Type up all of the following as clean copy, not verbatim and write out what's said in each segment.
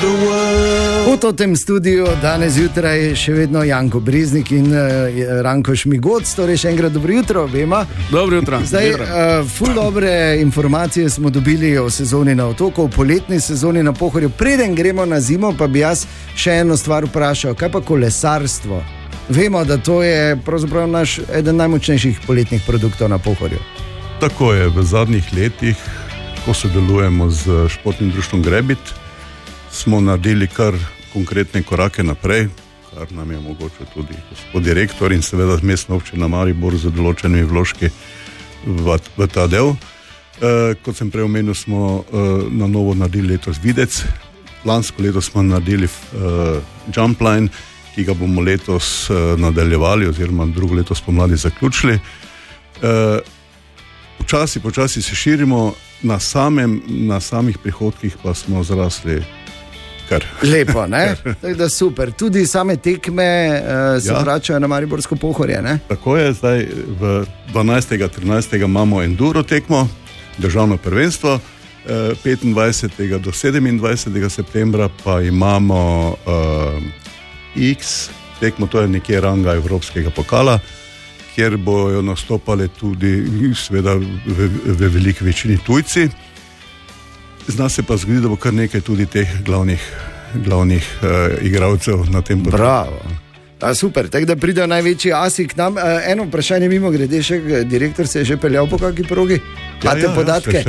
V tem studiu danes zjutraj še vedno Janko Breznik in Ranko Šmigoc, torej še enkrat dobro jutro obema. Dobro jutro. Zdaj, ful dobre informacije smo dobili o sezoni na otoku, o poletni sezoni na Pohorju. Preden gremo na zimo, pa bi jaz še eno stvar vprašal, kaj pa kolesarstvo? Vemo, da to je pravzaprav naš eden najmočnejših poletnih produktov na Pohorju. Tako je, v zadnjih letih, ko sodelujemo z športnim društvom Grebit, smo naredili kar konkretne korake naprej, kar nam je omogočil tudi gospod direktor in seveda mestna občina Maribor z določenimi vložki v ta del. Kot sem prej omenil, smo na novo naredili letos Videc, lansko leto smo naredili Jump Line, ki ga bomo letos nadaljevali oziroma drugo leto spomladi zaključili. Počasi se širimo, na samih prihodkih pa smo zrasli kar. Lepo, ne? Tako da super. Tudi same tekme se vračajo na Mariborsko Pohorje, ne? Tako je, zdaj v 12. 13. imamo enduro tekmo, državno prvenstvo, 25. do 27. septembra pa imamo X tekmo, to je nekje ranga Evropskega pokala, kjer bojo nastopali tudi seveda v veliki večini tujci. Zna se pa zgodi, da bo kar nekaj tudi teh glavnih igralcev na tem področju. Bravo. Super, tako da pridejo največji asi k nam. Eno vprašanje mimo grede, še direktor se je že peljal po kakšni progi? Imate podatke?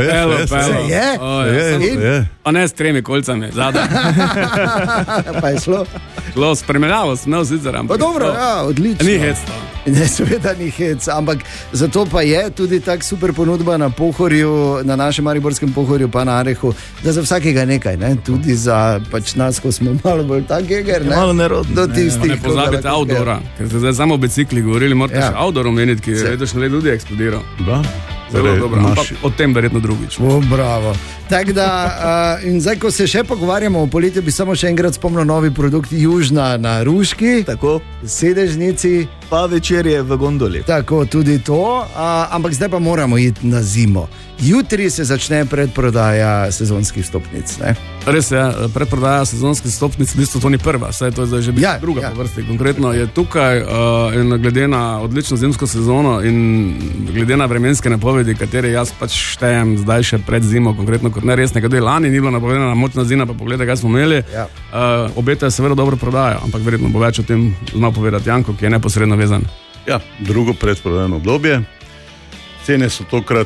Je. A ne s 3 kolcami, zadaj. Pa je šlo? Šlo, spremljavo sem imel sicer, ampak... Pa dobro, odlično. Ni hec to. Ne, seveda ni hec, ampak zato pa je tudi tak super ponudba na Pohorju, na našem mariborskem Pohorju pa na Arehu, da za vsakega nekaj, ne? Tudi za pač nas, ko smo malo bolj tak jeger, ne? Malo nerodni. Do tistih, ne pozabite outdoora, ker ste zdaj samo o bicikli govorili, morate še outdoor omeniti, ki je letošnje leto tudi eksplodiral. Zelo dobro, ampak o tem verjetno drugič. Bravo. Tako da, in zdaj, ko se še pogovarjamo o poletju, bi samo še enkrat spomnil novi produkt Južna na Ruški. Tako. Sedežnici. Pa večerje v gondoli. Tako, tudi to. Ampak zdaj pa moramo iti na zimo. Jutri se začne predprodaja sezonskih vstopnic, ne? Res je, predprodaja sezonskih vstopnic, v bistvu to ni prva, saj to je zdaj že druga po vrsti. Konkretno je tukaj in glede na odlično zimsko sezono in glede na vremenske napovedi, katere jaz pač štejem zdaj še pred zimo, konkretno kot neresne, kadaj lani ni bilo napovedana močna zima, pa pogledaj, kaj smo imeli. Obetajo seveda dobro prodajo, ampak verjetno bo več o tem znal povedati Janko, ki je neposredno vezan. Ja, drugo predprodajno obdobje. Cene so tokrat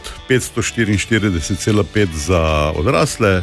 544,5 za odrasle,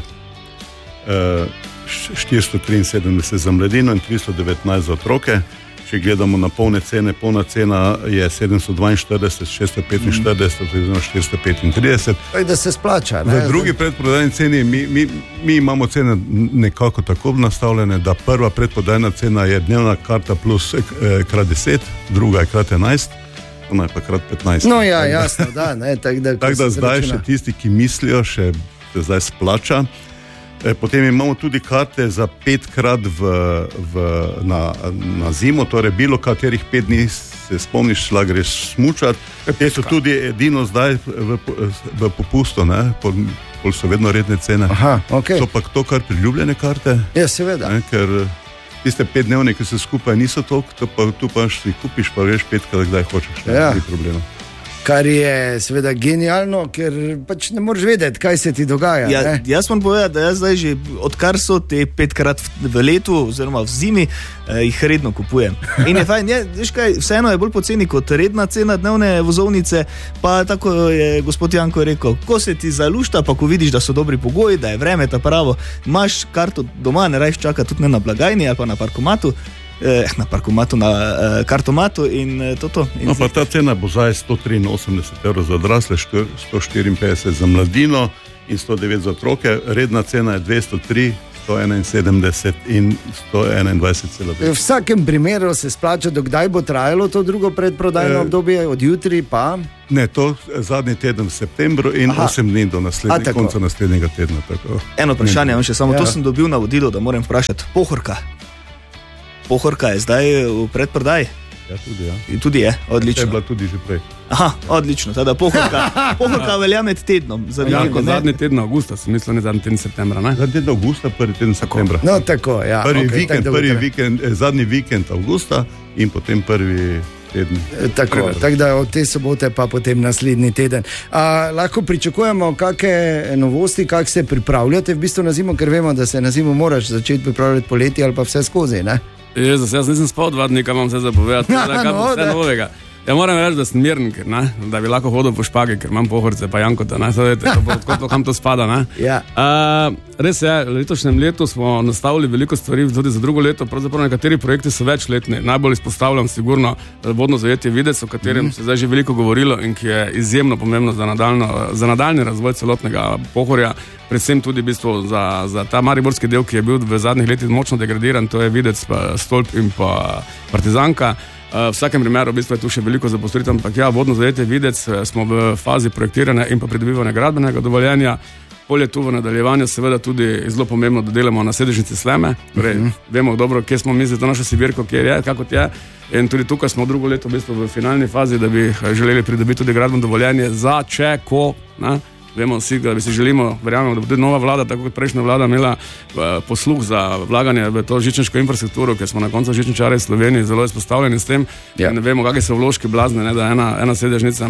473 za mladino in 319 za otroke. Če gledamo na polne cene, polna cena je 742, 645, oziroma 435. Da se splača, ne? V drugi predprodajni ceni mi imamo cene nekako tako nastavljene, da prva predprodajna cena je dnevna karta plus krat 10, druga je krat 11. Ona je pa krat 15. No ja, jasno, da. Tako da zdaj še tisti, ki mislijo, še se zdaj splača. Potem imamo tudi karte za 5krat na zimo, torej bilo katerih 5 dni se spomniš, šla greš smučat. Te so tudi edino zdaj v popustu, ne? Pol so vedno redne cene. Aha, okay. So pa to kar priljubljene karte. Ja, seveda. Ne? Ker tiste 5 dnevne, ki se skupaj niso toliko, tu pa si kupiš, pa greš 5krat, kdaj hočeš, ni problema. Kar je seveda genialno, ker pač ne moreš vedeti, kaj se ti dogaja. Jaz moram povedati, da jaz zdaj že, odkar so te 5krat v letu oziroma v zimi, jih redno kupujem. In je fajn, veš kaj, vseeno je bolj poceni kot redna cena dnevne vozovnice, pa tako je gospod Janko rekel, ko se ti zalušta, pa ko vidiš, da so dobri pogoji, da je vreme ta pravo, imaš karto doma, ne rajš čaka tudi ne na blagajni ali pa na parkomatu, na kartomatu in to. No pa ta cena bo zdaj 183 evrov za odrasle, 154 za mladino in 109 za otroke. Redna cena je 203, 171 in 121,5. V vsakem primeru se splača, dokdaj bo trajalo to drugo predprodajno obdobje, od jutri pa? Ne, to zadnji teden v septembru in 8 dni do konca naslednjega tedna. Tako. Eno vprašanje, še samo to sem dobil navodilo, da moram vprašati. Pohorka je zdaj v predprodaji? Ja, tudi, ja. In tudi je, odlično. Je bila tudi že prej. Aha, odlično, teda pohorka velja med tednom. Zadnji teden avgusta, sem mislil, ne zadnji teden septembra, ne? Zadnji teden avgusta, prvi teden septembra. No, tako, ja. Zadnji vikend avgusta in potem prvi teden. Tako da od te sobote pa potem naslednji teden. Lahko pričakujemo kakšne novosti, kako se pripravljate v bistvu na zimo, ker vemo, da se na zimo moraš začeti pripravljati poleti ali pa vse skozi, ne? Jaz nisem spal 2 dni, kaj imam vse zapovedati, vse novega. Ja, moram reči, da sem miren, da bi lahko hodil po špagi, ker imam pohorce pa jankota, kam to spada. Ja. Res je, v letošnjem letu smo nastavili veliko stvari tudi za drugo leto, pravzaprav nekateri projekti so večletni. Najbolj izpostavljam sigurno vodno zajetje Videc, o katerem se zdaj že veliko govorilo in ki je izjemno pomembno za nadaljni razvoj celotnega Pohorja, predvsem tudi v bistvu za ta mariborski del, ki je bil v zadnjih letih močno degradiran, to je Videc, Stolp in pa Partizanka. V vsakem primeru v bistvu je tu še veliko zaposlitev, ampak ja, vodno zajetje Videc smo v fazi projektiranja in pa pridobivanja gradbenega dovoljenja. Polje tu v nadaljevanju seveda tudi zelo pomembno, da delamo na sedežnici Sleme. Vemo dobro, kje smo mi za to našo Sibirko, kje je, kako je. In tudi tukaj smo drugo leto v bistvu v finalni fazi, da bi želeli pridobiti tudi gradbeno dovoljenje za Vemo vsi, da bi si želimo, verjamemo, da bo tudi nova vlada, tako kot prejšnja vlada, imela posluh za vlaganje v to žičniško infrastrukturo, ker smo na koncu žičničarji Sloveniji zelo izpostavljeni s tem. Ja. Ne vemo, kakšne so vložke blazne, da ena sedežnica,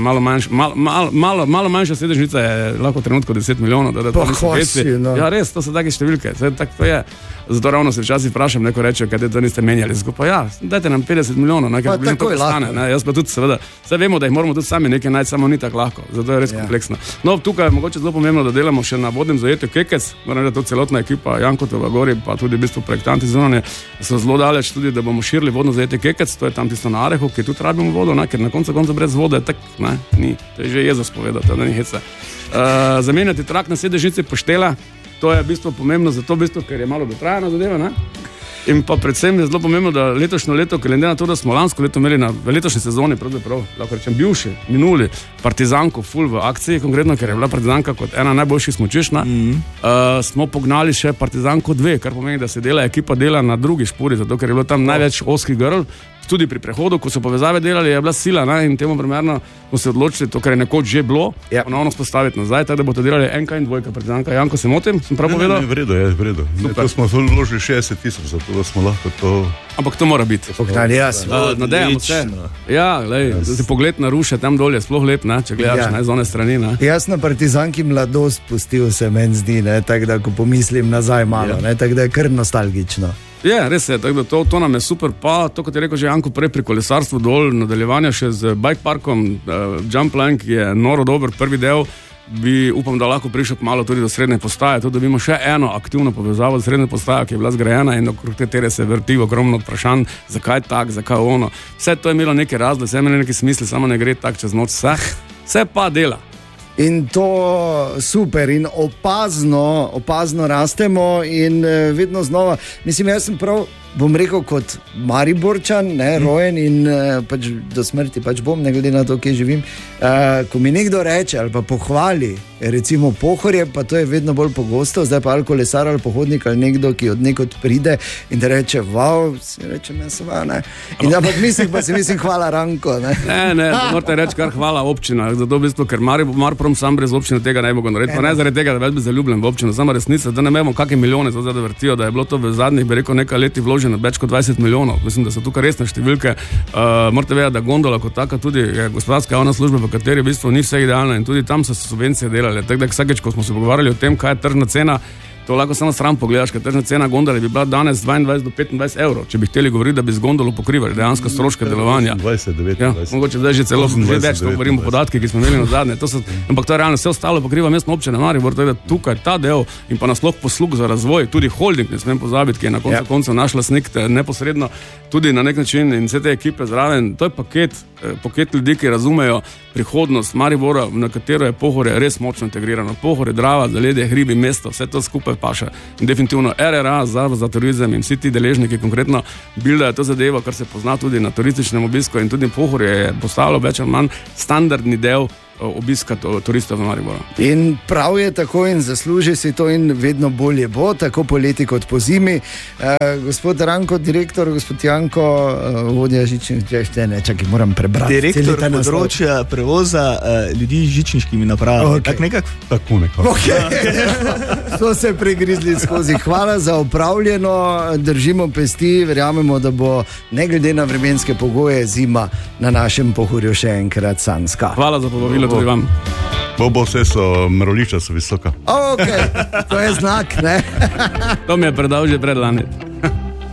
malo manjša sedežnica je lahko trenutko 10 milijonov. Ja, res, to so take številke. To je. Zato ravno se včasih vprašam, neko reče, kaj to niste menjali. Skupaj, ja, dajte nam 50 milijonov, nekaj to stane. Jaz pa tudi seveda, vemo, da jih moramo tudi sami nekaj najti, samo ni tako lahko. Zato je res kompleksno. No, tukaj je mogoče zelo pomembno, da delamo še na vodnem zajetju Kekec. Moram reči, da to celotna ekipa Jankotova gori, pa tudi v bistvu projektanti zunanje so zelo daleč tudi, da bomo širili vodno zajetje Kekec. To je tam tisto na Arehu, ki tudi rabimo vodo, ker na koncu brez vode tak, ni. To je že Jezus povedal, da ni heca. Zamenjati trak na sedežnici Poštela. To je v bistvu pomembno zato, ker je malo dotrajana zadeva. In pa predvsem je zelo pomembno, da letošnje leto, ker glede na to, da smo lansko leto imeli v letošnji sezoni, pravzaprav, lahko rečem, bivši, minuli Partizanko full v akciji, konkretno, ker je bila Partizanka kot ena najboljših smučišč, smo pognali še Partizanko 2, kar pomeni, da se ekipa dela na drugi špuri, zato ker je bilo tam največ ozkih grl. Tudi pri prehodu, ko so povezave delali, je bila sila, in temu primerno smo se odločili, to, kar je nekoč že bilo, ponovno spostaviti nazaj, tako da bodo delali enka in dvojka Partizanka. Janko, se motim? Sem prav povedal? Ne, v redu. To smo vložili 60 000, zato da smo lahko to... Ampak to mora biti. Nadejamo se. Ja, pogled na ruše tam dolje, sploh lep, če gledaš z one strani. Jaz na Partizanki mladost pustil se meni zdi, tako da ko pomislim nazaj malo, tako da je kar nostalgično. Je, res je, tako da to nam je super, pa to, kot je rekel že Janko prej, pri kolesarstvu dol, nadaljevanja še z bike parkom, Jump Line, ki je noro dober prvi del, bi upam, da lahko prišel malo tudi do srednje postaje, to dobimo še eno aktivno povezavo z srednje postaje, ki je bila zgrajena in okrog katere se vrti ogromno vprašanj, zakaj tak, zakaj ono. Vse to je imelo neke razloge, vse imelo neki smisel, samo ne gre tak čez noč, vse pa dela. In to super in opazno rastemo in vedno znova, mislim, jaz sem prav, bom rekel, kot Mariborčan, rojen in pač do smrti pač bom, ne glede na to, kje živim. Ko mi nekdo reče ali pa pohvali, recimo Pohorje, pa to je vedno bolj pogosto, zdaj pa ali kolesar ali pohodnik ali nekdo, ki od nekod pride in te reče, wow, si rečem, jaz sem ne. In ampak mislim, hvala Ranko. Ne, morate reči kar hvala občina, zato v bistvu, ker Marprom sam brez občine tega ne mogo narediti, pa ne zaradi tega, da več bi zaljubljen v občino, samo resnica, da ne vemo, kakšne milijone so zdaj vrtijo, da je bilo to v zadnjih, bi rekel, nekaj leti vloženo več kot 20 milijonov. Mislim, da so tukaj resne številke. Morate vedeti, da gondola kot taka tudi je gospodarska javna služba, v kateri v bistvu ni vse idealno in tudi tam so subvencije delali. Tako da vsakeč, ko smo se pogovarjali o tem, kaj je tržna cena, to lahko samo sram pogledaš, ker tržna cena gondole bi bila danes 22 do 25 evrov, če bi hteli govoriti, da bi z gondolo pokrivali dejansko stroške delovanja. 20, 29. Mogoče zdaj že celo več, to govorimo o podatkih, ki smo imeli na zadnje. Ampak to je realno, vse ostalo pokriva mestna občina Maribor, tako da tukaj ta del in pa nasploh posluh za razvoj, tudi holding, ne smem pozabiti, ki je na koncu naš lastnik neposredno tudi na nek način in vse te ekipe zraven. To je paket ljudi, ki razumejo prihodnost Maribora, na katero je Pohorje res močno integrirano. Pohorje, Drava, zaledje, hribi, mesto, vse to skupaj paše. In definitivno RRA, Zavod za turizem in vsi ti deležniki konkretno bildajo to zadevo, kar se pozna tudi na turističnem obisku in tudi Pohorje je postalo več ali manj standardni del obiska turistov v Mariboru. In prav je tako in zasluži si to in vedno bolje bo, tako poleti kot po zimi. Gospod Ranko, direktor, gospod Janko, vodja žičničnih, čakaj, moram prebrati. Direktor področja prevoza ljudi z žičniškimi napravami. Okay. Tako nekako. Okay. So se pregrizli skozi. Hvala za opravljeno, držimo pesti, verjamemo, da bo ne glede na vremenske pogoje zima na našem Pohorju še enkrat sanjska. Hvala za povabilo tudi vam. Vse so mrolišča so visoka. Okay. To je znak, ne? To mi je predal že predlani.